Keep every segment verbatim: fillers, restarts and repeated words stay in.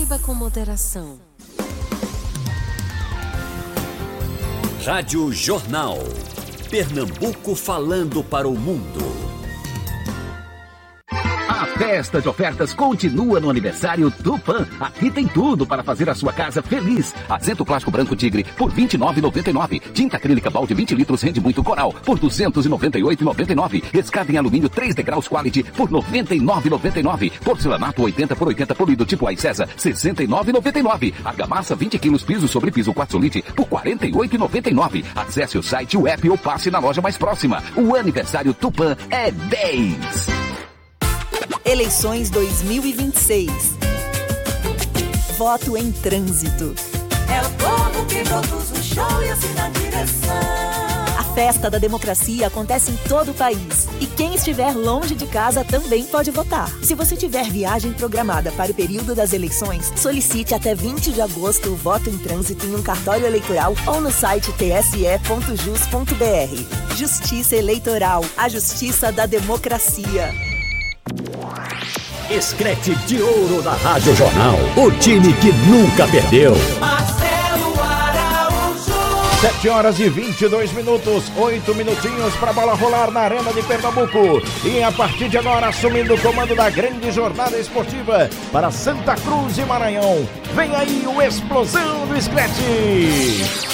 Beba com moderação. Rádio Jornal. Pernambuco falando para o mundo. A festa de ofertas continua no aniversário Tupã. Aqui tem tudo para fazer a sua casa feliz. Assento plástico branco Tigre por vinte e nove reais e noventa e nove centavos. Tinta acrílica balde vinte litros rende muito Coral por duzentos e noventa e oito reais e noventa e nove centavos. Escada em alumínio três degraus Quality por noventa e nove reais e noventa e nove centavos. Porcelanato oitenta por oitenta polido tipo Ai César sessenta e nove reais e noventa e nove centavos. Argamassa vinte quilos piso sobre piso Quartzolite por quarenta e oito reais e noventa e nove centavos. Acesse o site, o app ou passe na loja mais próxima. O aniversário Tupã é dez. Eleições dois mil e vinte e seis. Voto em trânsito. É o povo que produz o show e assim na direção. A festa da democracia acontece em todo o país. E quem estiver longe de casa também pode votar. Se você tiver viagem programada para o período das eleições, solicite até vinte de agosto o voto em trânsito em um cartório eleitoral ou no site t s e ponto jus ponto b r. Justiça Eleitoral, a justiça da democracia. Escrete de ouro da Rádio Jornal. O time que nunca perdeu. Marcelo Araújo. sete horas e vinte e dois minutos, oito minutinhos para a bola rolar na Arena de Pernambuco. E a partir de agora, assumindo o comando da grande jornada esportiva para Santa Cruz e Maranhão, vem aí o Explosão do Escrete.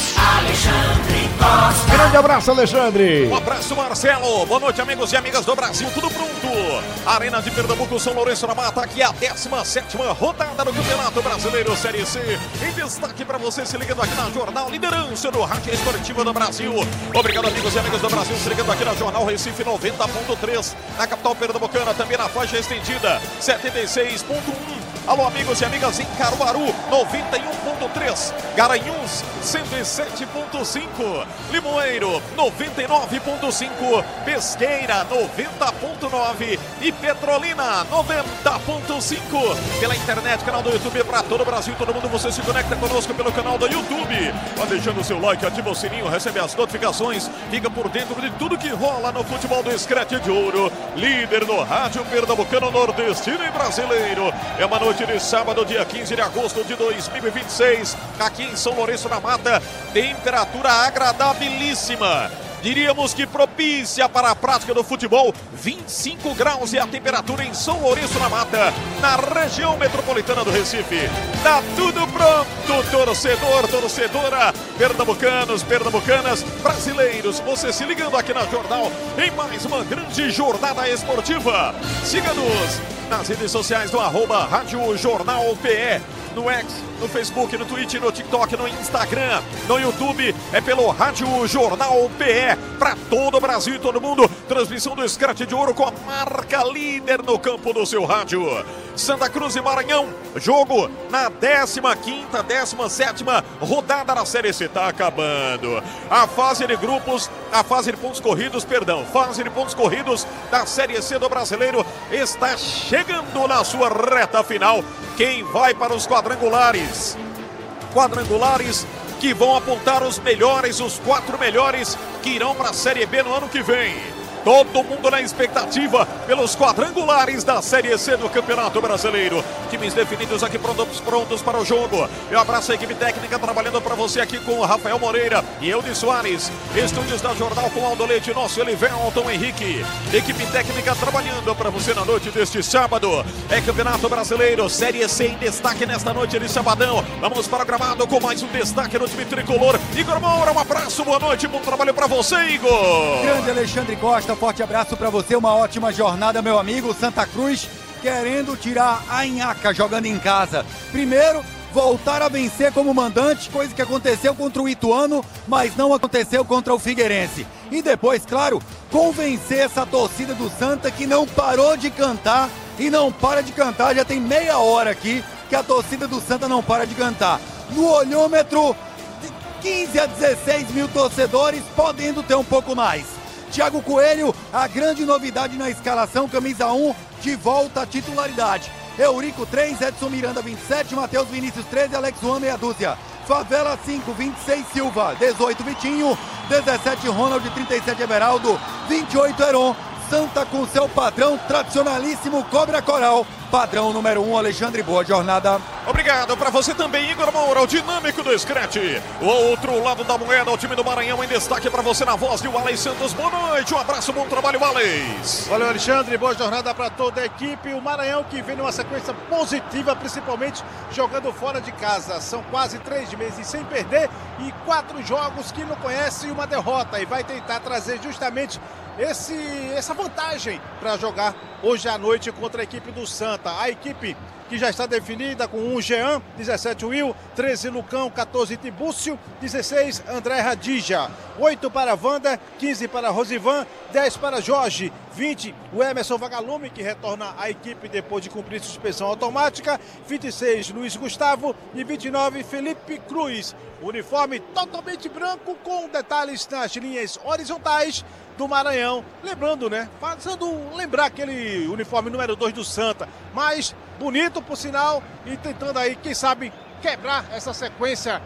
Alexandre Costa. Grande abraço, Alexandre. Um abraço, Marcelo. Boa noite, amigos e amigas do Brasil. Tudo pronto. Arena de Pernambuco, São Lourenço na Mata. Aqui é a décima sétima rodada do Campeonato Brasileiro Série C. Em destaque para você, se ligando aqui na Jornal, liderança do rádio esportivo do Brasil. Obrigado, amigos e amigas do Brasil, se ligando aqui na Jornal Recife noventa ponto três. Na capital pernambucana, também na faixa estendida setenta e seis ponto um. Alô, amigos e amigas em Caruaru, noventa e um ponto três, Garanhuns, cento e sete ponto cinco, Limoeiro, noventa e nove ponto cinco, Pesqueira, noventa ponto nove e Petrolina, noventa ponto cinco. Pela internet, canal do YouTube para todo o Brasil, todo mundo, você se conecta conosco pelo canal do YouTube. Vai deixando o seu like, ativa o sininho, recebe as notificações, fica por dentro de tudo que rola no futebol do Escrete de Ouro. Líder no rádio pernambucano, nordestino e brasileiro. É uma noite de sábado, dia quinze de agosto de dois mil e vinte e seis, aqui em São Lourenço na Mata, temperatura agradabilíssima, diríamos que propícia para a prática do futebol. Vinte e cinco graus é a temperatura em São Lourenço na Mata, na região metropolitana do Recife. Tá tudo pronto, torcedor, torcedora, pernambucanos, pernambucanas, brasileiros, você se ligando aqui na Jornal em mais uma grande jornada esportiva. Siga-nos nas redes sociais do arroba Rádio Jornal P E, no X, no Facebook, no Twitter, no TikTok, no Instagram, no YouTube, é pelo Rádio Jornal P E, para todo o Brasil e todo mundo. Transmissão do Escrete de Ouro com a marca líder no campo do seu rádio. Santa Cruz e Maranhão, jogo na décima quinta, décima sétima rodada da Série C. Tá acabando a fase de grupos, a fase de pontos corridos, perdão, fase de pontos corridos da Série C do Brasileiro está chegando na sua reta final. Quem vai para os quadrangulares? Quadrangulares que vão apontar os melhores, os quatro melhores que irão para a Série B no ano que vem. Todo mundo na expectativa pelos quadrangulares da Série C do Campeonato Brasileiro. Times definidos aqui, prontos, prontos para o jogo. Eu abraço a equipe técnica trabalhando para você aqui com o Rafael Moreira e Eudes Soares. Estúdios da Jornal com Aldo Leite, nosso Elivelton Henrique. Equipe técnica trabalhando para você na noite deste sábado. É Campeonato Brasileiro, Série C em destaque nesta noite de sabadão. Vamos para o gramado com mais um destaque no time tricolor. Igor Moura, um abraço, boa noite, bom trabalho para você, Igor. Grande Alexandre Costa, forte abraço para você, uma ótima jornada, meu amigo. Santa Cruz querendo tirar a nhaca jogando em casa. Primeiro, voltar a vencer como mandante, coisa que aconteceu contra o Ituano, mas não aconteceu contra o Figueirense. E depois, claro, convencer essa torcida do Santa que não parou de cantar e não para de cantar, já tem meia hora aqui que a torcida do Santa não para de cantar. No olhômetro, quinze a dezesseis mil torcedores, podendo ter um pouco mais. Thiago Coelho, a grande novidade na escalação, camisa um, de volta à titularidade. Eurico três, Edson Miranda vinte e sete, Matheus Vinícius treze, Alex Juan meia dúzia. Favela cinco, vinte e seis Silva, dezoito Vitinho, dezessete Ronald, trinta e sete Everaldo, vinte e oito Heron, Santa com seu padrão tradicionalíssimo Cobra Coral. Padrão número um, Alexandre, boa jornada. Obrigado para você também, Igor Moura, o dinâmico do Scratch. O outro lado da moeda, o time do Maranhão em destaque para você na voz de Wallace Santos. Boa noite, um abraço, bom trabalho, Wallace. Valeu, Alexandre, boa jornada para toda a equipe. O Maranhão que vem numa sequência positiva, principalmente jogando fora de casa. São quase três meses sem perder e quatro jogos que não conhece uma derrota. E vai tentar trazer justamente esse, essa vantagem para jogar hoje à noite contra a equipe do Santa. A equipe que já está definida com um Jean, dezessete Will, treze Lucão, quatorze Tibúcio, dezesseis André Radija, oito para Wanda, quinze para Rosivan, dez para Jorge, vinte o Emerson Vagalume, que retorna à equipe depois de cumprir suspensão automática, vinte e seis Luiz Gustavo e vinte e nove Felipe Cruz. Uniforme totalmente branco com detalhes nas linhas horizontais do Maranhão. Lembrando, né? Fazendo lembrar aquele uniforme número dois do Santa. Mas bonito, por sinal, e tentando aí, quem sabe, quebrar essa sequência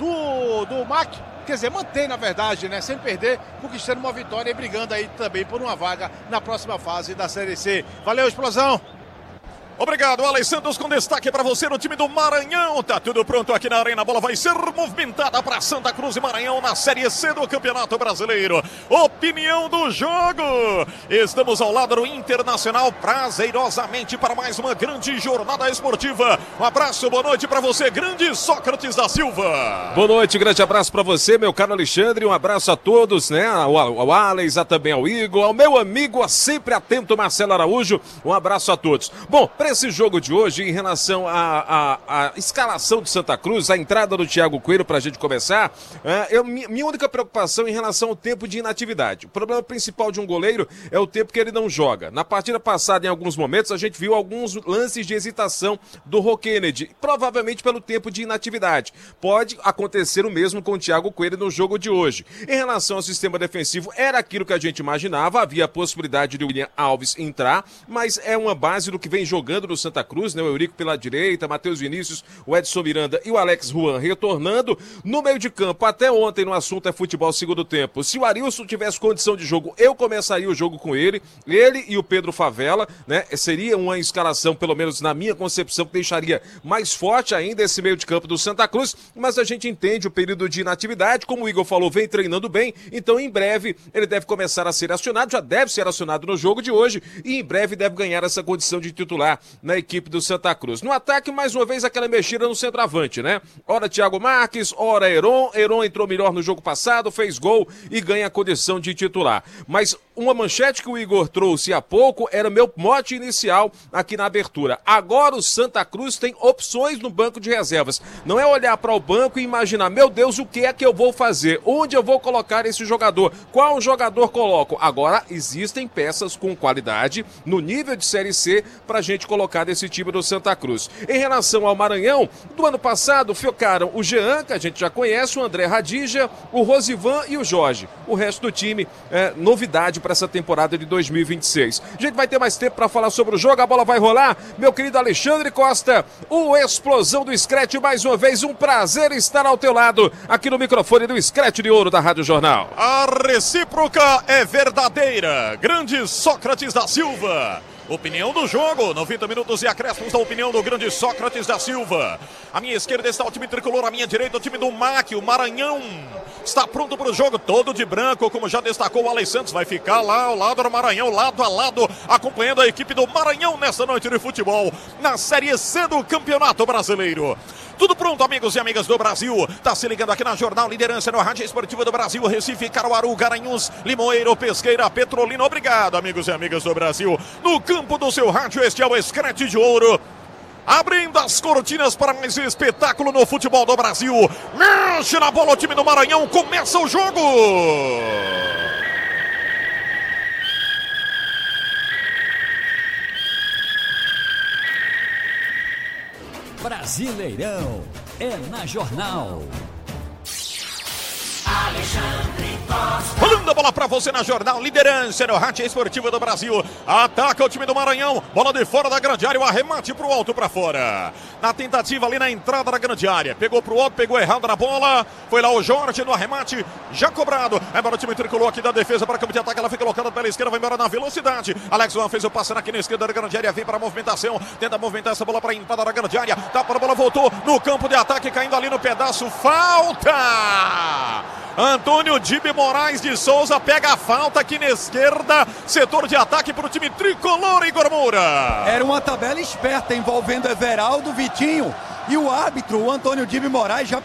do, do M A C. Quer dizer, mantém, na verdade, né? Sem perder, conquistando uma vitória e brigando aí também por uma vaga na próxima fase da Série C. Valeu, Explosão! Obrigado, Alex Santos, com destaque para você no time do Maranhão. Tá tudo pronto aqui na arena. A bola vai ser movimentada para Santa Cruz e Maranhão na Série C do Campeonato Brasileiro. Opinião do jogo. Estamos ao lado do Internacional, prazerosamente para mais uma grande jornada esportiva. Um abraço, boa noite para você, grande Sócrates da Silva. Boa noite, grande abraço para você, meu caro Alexandre. Um abraço a todos, né? Ao, ao Alex, a também ao Igor, ao meu amigo, a sempre atento Marcelo Araújo. Um abraço a todos. Bom, esse jogo de hoje, em relação à a, a escalação de Santa Cruz, a entrada do Thiago Coelho, para a gente começar, é, eu, minha única preocupação em relação ao tempo de inatividade. O problema principal de um goleiro é o tempo que ele não joga. Na partida passada, em alguns momentos, a gente viu alguns lances de hesitação do Rô Kennedy, provavelmente pelo tempo de inatividade. Pode acontecer o mesmo com o Thiago Coelho no jogo de hoje. Em relação ao sistema defensivo, era aquilo que a gente imaginava, havia a possibilidade de o William Alves entrar, mas é uma base do que vem jogando no Santa Cruz, né? O Eurico pela direita, Matheus Vinícius, o Edson Miranda e o Alex Juan retornando. No meio de campo, até ontem no assunto é futebol segundo tempo. Se o Arilson tivesse condição de jogo, eu começaria o jogo com ele, ele e o Pedro Favela, né? Seria uma escalação, pelo menos na minha concepção, que deixaria mais forte ainda esse meio de campo do Santa Cruz, mas a gente entende o período de inatividade, como o Igor falou, vem treinando bem, então em breve ele deve começar a ser acionado, já deve ser acionado no jogo de hoje e em breve deve ganhar essa condição de titular na equipe do Santa Cruz. No ataque, mais uma vez, aquela mexida no centroavante, né? Ora Thiago Marques, ora Heron. Heron entrou melhor no jogo passado, fez gol e ganha a condição de titular. Mas uma manchete que o Igor trouxe há pouco era meu mote inicial aqui na abertura. Agora o Santa Cruz tem opções no banco de reservas. Não é olhar para o banco e imaginar, meu Deus, o que é que eu vou fazer? Onde eu vou colocar esse jogador? Qual jogador coloco? Agora existem peças com qualidade no nível de Série C para a gente colocar desse time do Santa Cruz. Em relação ao Maranhão, do ano passado ficaram o Jean, que a gente já conhece, o André Radija, o Rosivan e o Jorge. O resto do time é novidade para essa temporada de dois mil e vinte e seis. A gente vai ter mais tempo para falar sobre o jogo, a bola vai rolar. Meu querido Alexandre Costa, o Explosão do Scratch, mais uma vez um prazer estar ao teu lado, aqui no microfone do Scratch de Ouro da Rádio Jornal. A recíproca é verdadeira. Grande Sócrates da Silva. Opinião do jogo, noventa minutos e acréscimos da opinião do grande Sócrates da Silva. À minha esquerda está o time tricolor, à minha direita o time do M A C, o Maranhão. Está pronto para o jogo, todo de branco, como já destacou o Alex Santos. Vai ficar lá ao lado do Maranhão, lado a lado, acompanhando a equipe do Maranhão nesta noite de futebol, na Série C do Campeonato Brasileiro. Tudo pronto, amigos e amigas do Brasil. Tá se ligando aqui na Jornal Liderança, no Rádio Esportiva do Brasil, Recife, Caruaru, Garanhuns, Limoeiro, Pesqueira, Petrolina. Obrigado, amigos e amigas do Brasil. No campo do seu rádio, este é o Scratch de Ouro. Abrindo as cortinas para mais um espetáculo no futebol do Brasil. Mexe na bola o time do Maranhão, começa o jogo. Brasileirão é na Jornal. Alexandre Rolando a bola pra você na jornal, liderança no rádio esportivo do Brasil. Ataca o time do Maranhão, bola de fora da grande área, o arremate pro alto pra fora. Na tentativa ali na entrada da grande área, pegou pro alto, pegou errado na bola. Foi lá o Jorge no arremate, já cobrado. É para o time tricolor aqui da defesa para campo de ataque, ela fica colocada pela esquerda, vai embora na velocidade. Alex Juan fez o passe aqui na esquerda da grande área, vem para a movimentação, tenta movimentar essa bola para a entrada da grande área. Tá para a bola, voltou no campo de ataque, caindo ali no pedaço, falta! Antônio Dibe Moraes de Souza pega a falta aqui na esquerda, setor de ataque para o time tricolor, Igor Moura. Era uma tabela esperta envolvendo Everaldo, Vitinho e o árbitro, o Antônio Dibe Moraes, já